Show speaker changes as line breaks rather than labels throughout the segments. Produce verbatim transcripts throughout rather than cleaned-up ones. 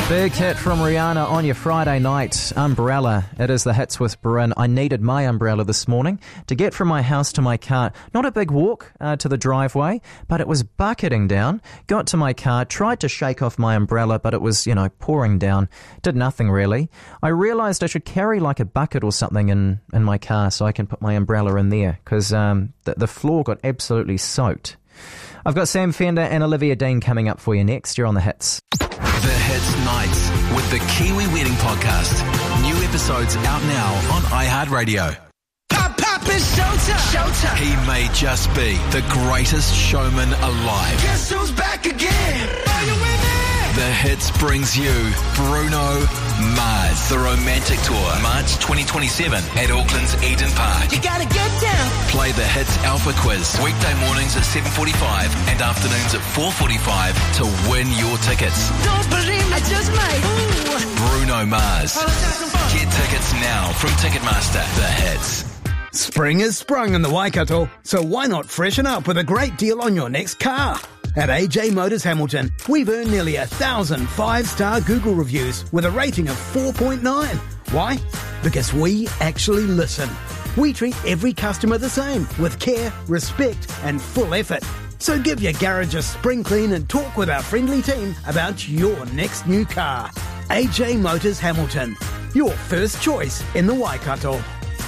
Big hit from Rihanna on your Friday night. Umbrella. It is the hits with Bryn. I needed my umbrella this morning to get from my house to my car. Not a big walk uh, to the driveway, but it was bucketing down. Got to my car, tried to shake off my umbrella, but it was, you know, pouring down. Did nothing really. I realised I should carry like a bucket or something in, in my car so I can put my umbrella in there, because um, the, the floor got absolutely soaked. I've got Sam Fender and Olivia Dean coming up for you next. You're on The Hits.
The Hits Nights with the Kiwi Wedding Podcast. New episodes out now on iHeartRadio.
Pop, pop, it's showtime. Showtime.
He may just be the greatest showman alive.
Guess who's back again? Are you with me?
The Hits brings you Bruno Mars, the Romantic Tour, March twenty twenty-seven at Auckland's Eden Park.
You gotta get down.
Play the Hits Alpha Quiz weekday mornings at seven forty-five and afternoons at four forty-five to win your tickets.
Don't believe me, I just might. Ooh.
Bruno Mars. Get tickets now from Ticketmaster. The Hits.
Spring is sprung in the Waikato, so why not freshen up with a great deal on your next car? At A J Motors Hamilton, we've earned nearly a thousand five-star Google reviews with a rating of four point nine. Why? Because we actually listen. We treat every customer the same, with care, respect and full effort. So give your garage a spring clean and talk with our friendly team about your next new car. A J Motors Hamilton, your first choice in the Waikato.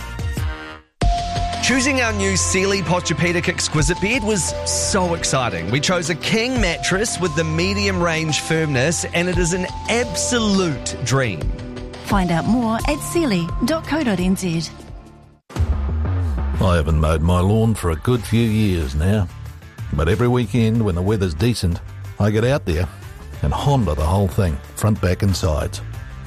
Choosing our new Sealy Posturepedic Exquisite bed was so exciting. We chose a king mattress with the medium range firmness, and it is an absolute dream.
Find out more at sealy dot co dot n z.
I haven't mowed my lawn for a good few years now, but every weekend when the weather's decent, I get out there and Honda the whole thing, front, back and sides.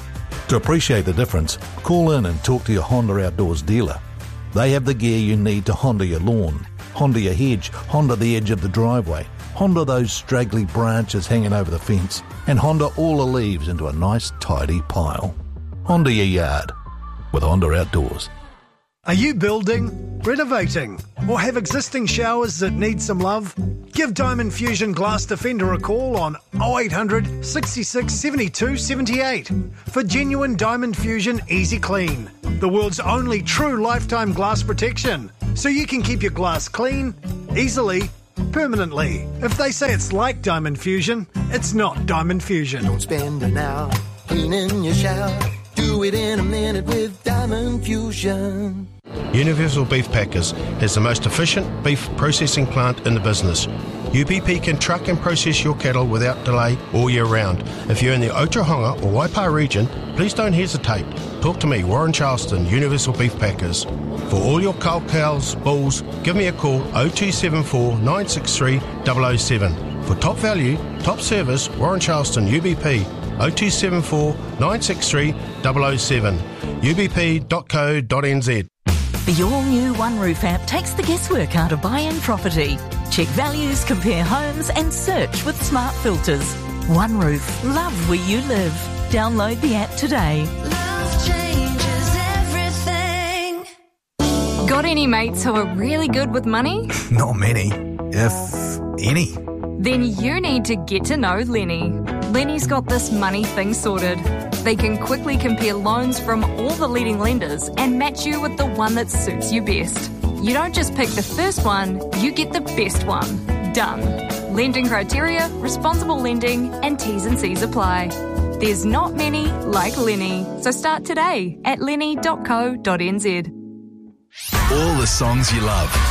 To appreciate the difference, call in and talk to your Honda Outdoors dealer. They have the gear you need to Honda your lawn, Honda your hedge, Honda the edge of the driveway, Honda those straggly branches hanging over the fence, and Honda all the leaves into a nice tidy pile. Honda your yard with Honda Outdoors.
Are you building, renovating, or have existing showers that need some love? Give Diamond Fusion Glass Defender a call on oh eight hundred, sixty-six, seventy-two, seventy-eight for genuine Diamond Fusion Easy Clean, the world's only true lifetime glass protection, so you can keep your glass clean, easily, permanently. If they say it's like Diamond Fusion, it's not Diamond Fusion.
Don't spend an hour cleaning your shower. Do it in a minute with Diamond Fusion.
Universal Beef Packers has the most efficient beef processing plant in the business. U B P can truck and process your cattle without delay all year round. If you're in the Otahonga or Waipa region, please don't hesitate. Talk to me, Warren Charleston, Universal Beef Packers. For all your cull cows, bulls, give me a call oh two seven four, nine six three, double oh seven. For top value, top service, Warren Charleston, U B P, oh two seven four, nine six three, double oh seven, u b p dot co dot n z.
The all-new One Roof app takes the guesswork out of buying property. Check values, compare homes and search with smart filters. One Roof. Love where you live. Download the app today.
Love changes everything.
Got any mates who are really good with money?
Not many, if any.
Then you need to get to know Lenny. Lenny's got this money thing sorted. They can quickly compare loans from all the leading lenders and match you with the one that suits you best. You don't just pick the first one, you get the best one. Done. Lending criteria, responsible lending, and T's and C's apply. There's not many like Lenny, so start today at lenny dot co dot n z.
All the songs you love,